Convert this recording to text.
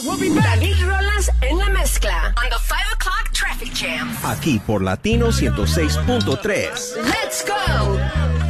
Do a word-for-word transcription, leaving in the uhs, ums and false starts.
We'll be back. David Rolas en la mezcla. On the five o'clock traffic jam. Aquí por Latino ciento seis punto tres. Let's go.